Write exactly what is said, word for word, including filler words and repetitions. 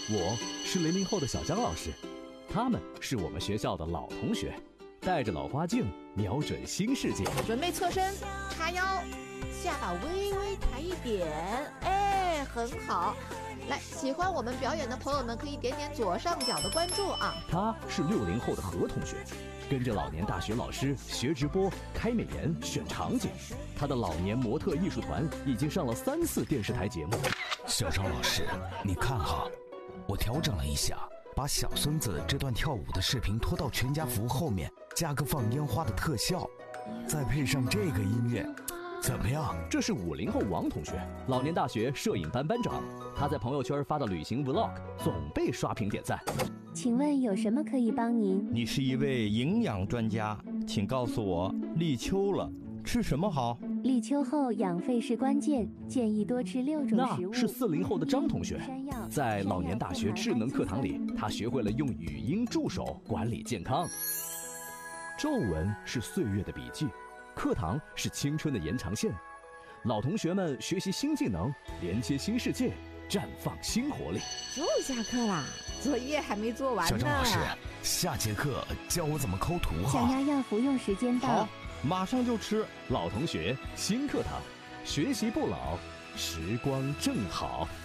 我是零零后的小张老师，他们是我们学校的老同学，带着老花镜，瞄准新世界。 准备侧身，叉腰，下巴微微抬一点，哎，很好。来，喜欢我们表演的朋友们可以点点左上角的关注啊。 他是六零后的何同学，跟着老年大学老师学直播、开美颜、选场景。他的老年模特艺术团已经上了三次电视台节目。 小张老师，你看哈，我调整了一下，把小孙子这段跳舞的视频拖到全家福后面，加个放烟花的特效，再配上这个音乐，怎么样？ 这是五零后王同学，老年大学摄影班班长。他在朋友圈发的旅行 vlog 总被刷屏点赞。 请问有什么可以帮您？ 你是一位营养专家，请告诉我，立秋了，吃什么好？ 立秋后养肺是关键，建议多吃六种食物。 那是四零后的张同学，在老年大学智能课堂里，他学会了用语音助手管理健康。皱纹是岁月的笔记，课堂是青春的延长线。老同学们学习新技能，连接新世界，绽放新活力。 又下课啦，作业还没做完呢。 小张老师，下节课教我怎么抠图哈。 降压药服用时间到。 好，马上就吃。 老同学新课堂，学习不老，时光正好。